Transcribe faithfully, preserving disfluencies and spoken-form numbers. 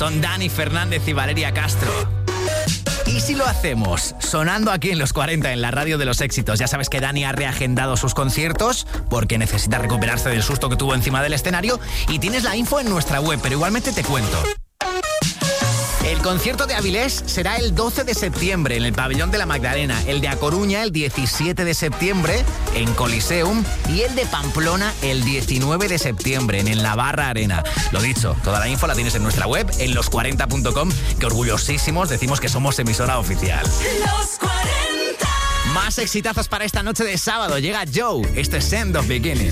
Son Dani Fernández y Valeria Castro. ¿Y si lo hacemos sonando aquí en los cuarenta en la radio de los éxitos? Ya sabes que Dani ha reagendado sus conciertos porque necesita recuperarse del susto que tuvo encima del escenario y tienes la info en nuestra web, pero igualmente te cuento. El concierto de Avilés será el doce de septiembre en el Pabellón de la Magdalena, el de A Coruña el diecisiete de septiembre en Coliseum y el de Pamplona el diecinueve de septiembre en el Navarra Arena. Lo dicho, toda la info la tienes en nuestra web, en los cuarenta punto com, que orgullosísimos decimos que somos emisora oficial. Los cuarenta. Más exitazos para esta noche de sábado. Llega Joe, este es End of Beginning.